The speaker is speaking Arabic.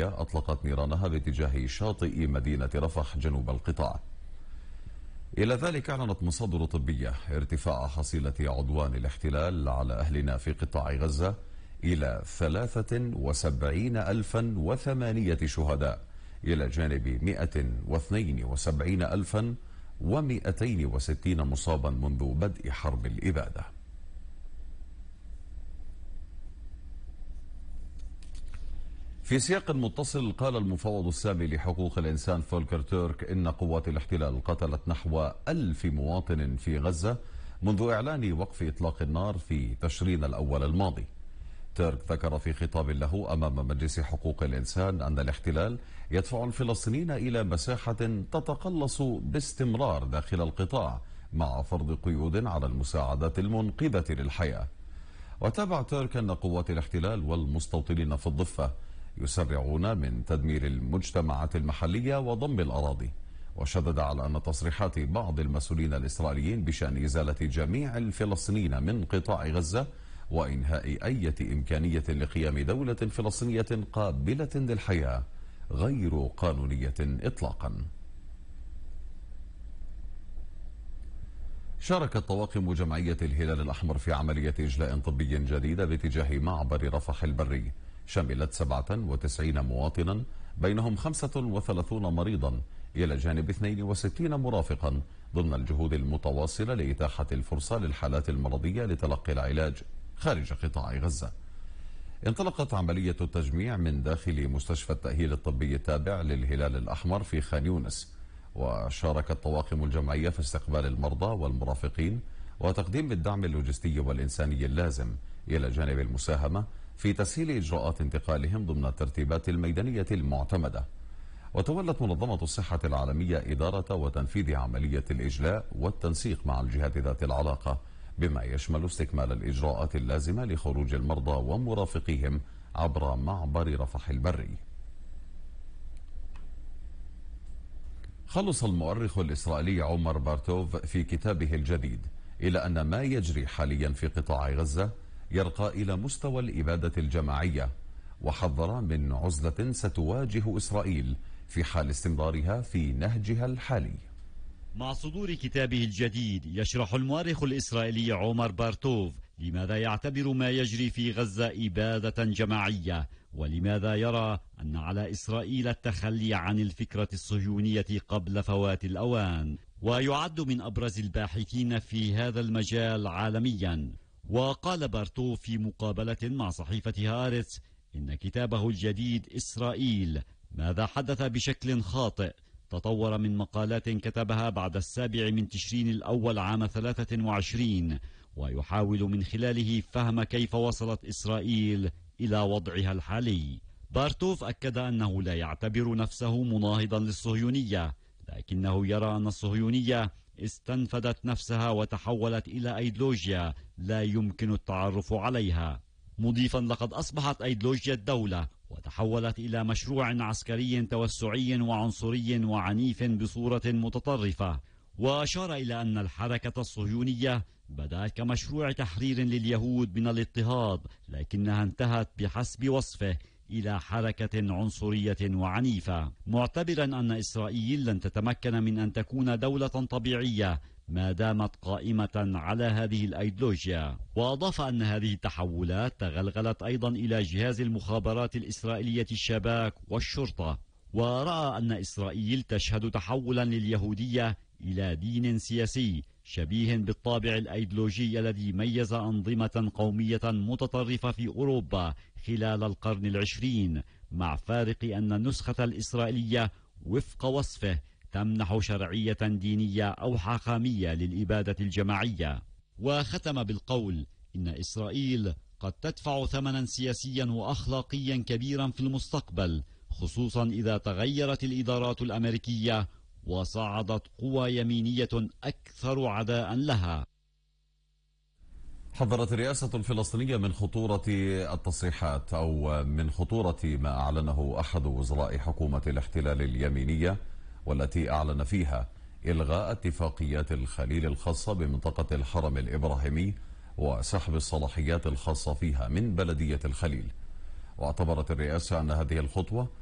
الإسرائيلية أطلقت نيرانها باتجاه شاطئ مدينة رفح جنوب القطاع. إلى ذلك أعلنت مصادر طبية ارتفاع حصيلة عدوان الاحتلال على أهلنا في قطاع غزة إلى 73,008 شهداء إلى جانب 172,260 مصابا منذ بدء حرب الإبادة. في سياق متصل، قال المفوض السامي لحقوق الإنسان فولكر تورك إن قوات الاحتلال قتلت نحو 1000 مواطن في غزة منذ إعلان وقف إطلاق النار في تشرين الأول الماضي. تورك ذكر في خطاب له أمام مجلس حقوق الإنسان أن الاحتلال يدفع الفلسطينيين إلى مساحة تتقلص باستمرار داخل القطاع مع فرض قيود على المساعدات المنقذة للحياة. وتابع تورك أن قوات الاحتلال والمستوطنين في الضفة يسرعون من تدمير المجتمعات المحلية وضم الأراضي، وشدد على أن تصريحات بعض المسؤولين الإسرائيليين بشأن إزالة جميع الفلسطينيين من قطاع غزة وإنهاء أي إمكانية لقيام دولة فلسطينية قابلة للحياة غير قانونية إطلاقا. شاركت طواقم جمعية الهلال الأحمر في عملية إجلاء طبي جديدة باتجاه معبر رفح البري شملت 97 مواطنا بينهم 35 مريضا إلى جانب 62 مرافقا ضمن الجهود المتواصلة لإتاحة الفرصة للحالات المرضية لتلقي العلاج خارج قطاع غزة. انطلقت عملية التجميع من داخل مستشفى التأهيل الطبي التابع للهلال الأحمر في خان يونس، وشاركت طواقم الجمعية في استقبال المرضى والمرافقين وتقديم الدعم اللوجستي والإنساني اللازم إلى جانب المساهمة في تسهيل إجراءات انتقالهم ضمن الترتيبات الميدانية المعتمدة. وتولت منظمة الصحة العالمية إدارة وتنفيذ عملية الإجلاء والتنسيق مع الجهات ذات العلاقة بما يشمل استكمال الإجراءات اللازمة لخروج المرضى ومرافقيهم عبر معبر رفح البري. خلص المؤرخ الإسرائيلي عمر بارتوف في كتابه الجديد إلى أن ما يجري حاليا في قطاع غزة يرقى إلى مستوى الإبادة الجماعية، وحذر من عزلة ستواجه إسرائيل في حال استمرارها في نهجها الحالي. مع صدور كتابه الجديد يشرح المؤرخ الإسرائيلي عمر بارتوف لماذا يعتبر ما يجري في غزة إبادة جماعية، ولماذا يرى أن على إسرائيل التخلي عن الفكرة الصهيونية قبل فوات الأوان، ويعد من أبرز الباحثين في هذا المجال عالميا. وقال بارتوف في مقابلة مع صحيفة هارتس إن كتابه الجديد إسرائيل ماذا حدث بشكل خاطئ تطور من مقالات كتبها بعد 7 من تشرين الأول عام 23، ويحاول من خلاله فهم كيف وصلت إسرائيل إلى وضعها الحالي. بارتوف أكد أنه لا يعتبر نفسه مناهضا للصهيونية، لكنه يرى أن الصهيونية استنفدت نفسها وتحولت إلى أيديولوجيا لا يمكن التعرف عليها، مضيفا لقد أصبحت أيديولوجيا الدولة وتحولت إلى مشروع عسكري توسعي وعنصري وعنيف بصورة متطرفة. وأشار إلى أن الحركة الصهيونية بدأت كمشروع تحرير لليهود من الاضطهاد، لكنها انتهت بحسب وصفه إلى حركة عنصرية وعنيفة، معتبرا أن إسرائيل لن تتمكن من أن تكون دولة طبيعية ما دامت قائمة على هذه الأيديولوجيا. وأضاف أن هذه التحولات تغلغلت أيضا إلى جهاز المخابرات الإسرائيلية الشباك والشرطة، ورأى أن إسرائيل تشهد تحولا لليهودية إلى دين سياسي شبيه بالطابع الأيديولوجي الذي ميز أنظمة قومية متطرفة في أوروبا خلال القرن العشرين، مع فارق أن النسخة الإسرائيلية وفق وصفه تمنح شرعية دينية أو حاخامية للإبادة الجماعية. وختم بالقول إن إسرائيل قد تدفع ثمنا سياسيا وأخلاقيا كبيرا في المستقبل، خصوصا إذا تغيرت الإدارات الأمريكية وصعدت قوى يمينية أكثر عداء لها. حذرت الرئاسة الفلسطينية من خطورة التصريحات أو من خطورة ما أعلنه أحد وزراء حكومة الاحتلال اليمينية، والتي أعلن فيها إلغاء اتفاقيات الخليل الخاصة بمنطقة الحرم الإبراهيمي وسحب الصلاحيات الخاصة فيها من بلدية الخليل. واعتبرت الرئاسة أن هذه الخطوة